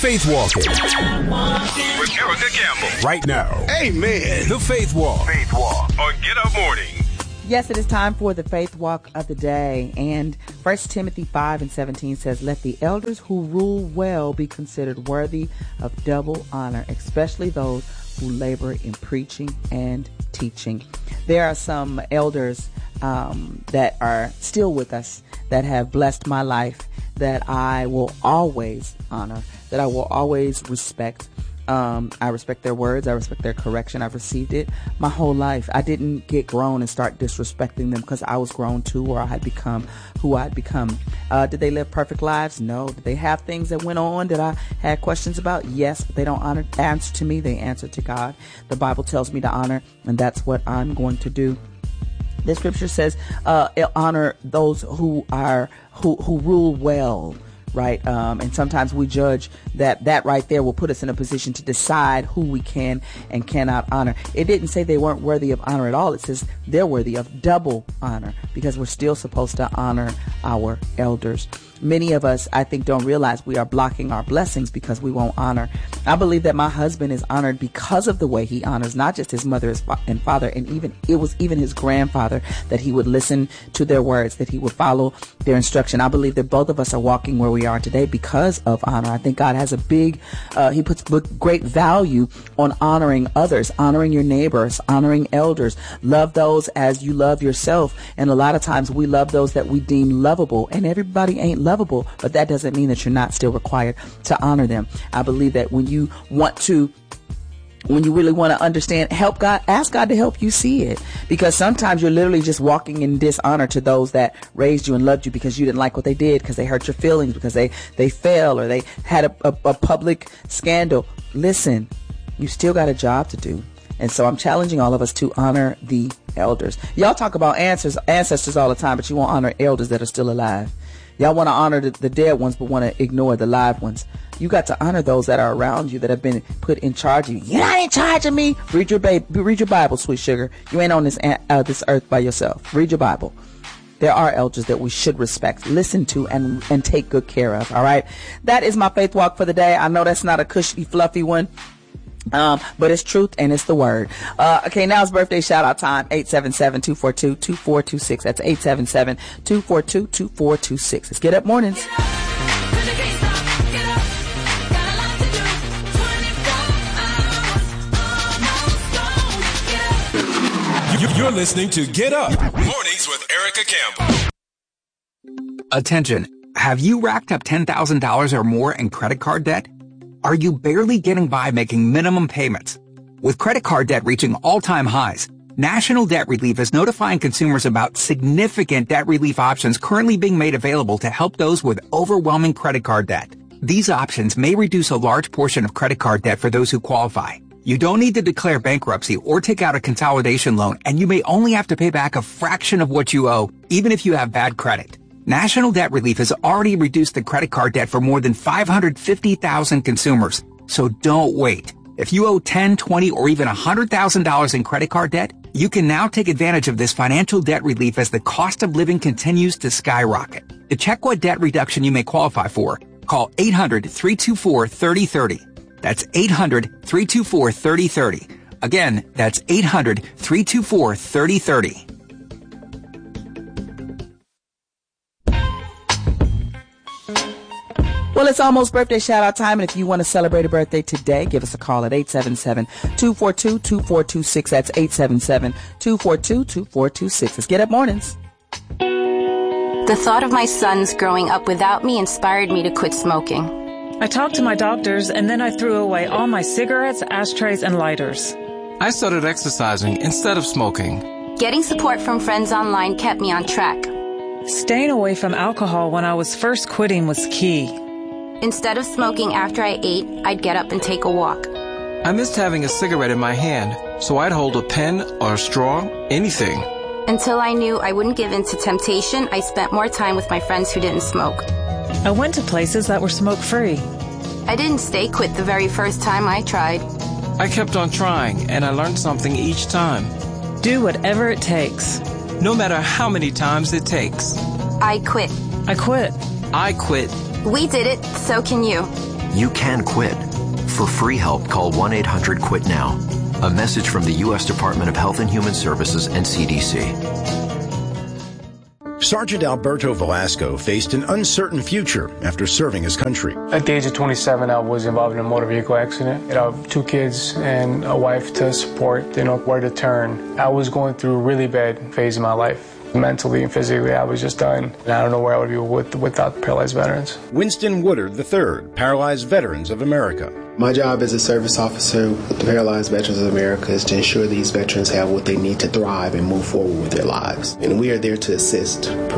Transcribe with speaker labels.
Speaker 1: Faith Walking with Erica Campbell. Right now. Amen. The Faith Walk. Faith Walk on Get Up Morning.
Speaker 2: Yes, it is time for the Faith Walk of the day. And 1 Timothy 5:17 says, "Let the elders who rule well be considered worthy of double honor, especially those who labor in preaching and teaching." There are some elders that are still with us that have blessed my life, that I will always honor, that I will always respect. I respect their words. I respect their correction. I've received it my whole life. I didn't get grown and start disrespecting them because I was grown too, or I had become who I had become. Did they live perfect lives? No. Did they have things that went on that I had questions about? Yes, but they don't answer to me. They answer to God. The Bible tells me to honor, and that's what I'm going to do. The scripture says, honor those who rule well. Right. And sometimes we judge that right there will put us in a position to decide who we can and cannot honor. It didn't say they weren't worthy of honor at all. It says they're worthy of double honor, because we're still supposed to honor our elders. Many of us, I think, don't realize we are blocking our blessings because we won't honor. I believe that my husband is honored because of the way he honors not just his mother and father, and it was even his grandfather, that he would listen to their words, that he would follow their instruction. I believe that both of us are walking where we are today because of honor. I think God has he puts great value on honoring others, honoring your neighbors, honoring elders. Love those as you love yourself. And a lot of times we love those that we deem lovable, and everybody ain't lovable, but that doesn't mean that you're not still required to honor them. I believe that when you really want to understand, help God, ask God to help you see it, because sometimes you're literally just walking in dishonor to those that raised you and loved you because you didn't like what they did, because they hurt your feelings, because they fell, or they had a public scandal. Listen, you still got a job to do. And so I'm challenging all of us to honor the elders. Y'all talk about ancestors all the time, but you won't honor elders that are still alive. Y'all want to honor the dead ones, but want to ignore the live ones. You got to honor those that are around you, that have been put in charge of you. You're not in charge of me. Read your Bible, sweet sugar. You ain't on this earth by yourself. Read your Bible. There are elders that we should respect, listen to, and take good care of. All right. That is my faith walk for the day. I know that's not a cushy, fluffy one. But it's truth and it's the word. Okay, now it's birthday shout out time. 877-242-2426. That's 877-242-2426. Let's get up mornings.
Speaker 1: You're listening to Get Up Mornings with Erica Campbell.
Speaker 3: Attention. Have you racked up $10,000 or more in credit card debt? Are you barely getting by making minimum payments? With credit card debt reaching all-time highs, National Debt Relief is notifying consumers about significant debt relief options currently being made available to help those with overwhelming credit card debt. These options may reduce a large portion of credit card debt for those who qualify. You don't need to declare bankruptcy or take out a consolidation loan, and you may only have to pay back a fraction of what you owe, even if you have bad credit. National Debt Relief has already reduced the credit card debt for more than 550,000 consumers. So don't wait. If you owe $10, $20, or even $100,000 in credit card debt, you can now take advantage of this financial debt relief as the cost of living continues to skyrocket. To check what debt reduction you may qualify for, call 800-324-3030. That's 800-324-3030. Again, that's 800-324-3030.
Speaker 2: Well, it's almost birthday shout-out time, and if you want to celebrate a birthday today, give us a call at 877-242-2426. That's 877-242-2426. Let's get up mornings.
Speaker 4: The thought of my sons growing up without me inspired me to quit smoking.
Speaker 5: I talked to my doctors, and then I threw away all my cigarettes, ashtrays, and lighters.
Speaker 6: I started exercising instead of smoking.
Speaker 4: Getting support from friends online kept me on track.
Speaker 5: Staying away from alcohol when I was first quitting was key.
Speaker 4: Instead of smoking after I ate, I'd get up and take a walk.
Speaker 6: I missed having a cigarette in my hand, so I'd hold a pen or a straw, anything.
Speaker 4: Until I knew I wouldn't give in to temptation, I spent more time with my friends who didn't smoke.
Speaker 5: I went to places that were smoke-free.
Speaker 4: I didn't stay quit the very first time I tried.
Speaker 6: I kept on trying, and I learned something each time.
Speaker 5: Do whatever it takes.
Speaker 6: No matter how many times it takes.
Speaker 4: I quit.
Speaker 5: I quit.
Speaker 6: I quit.
Speaker 4: We did it, so can you.
Speaker 7: you can quit. For free help, call 1-800-QUIT-NOW. A message from the U.S. Department of Health and Human Services and CDC.
Speaker 1: Sergeant Alberto Velasco faced an uncertain future after serving his country.
Speaker 8: At the age of 27, I was involved in a motor vehicle accident. I have 2 kids and a wife to support, where to turn. I was going through a really bad phase of my life. Mentally and physically, I was just done. And I don't know where I would be without paralyzed veterans.
Speaker 1: Winston Woodard III, Paralyzed Veterans of America.
Speaker 9: My job as a service officer with the Paralyzed Veterans of America is to ensure these veterans have what they need to thrive and move forward with their lives. And we are there to assist,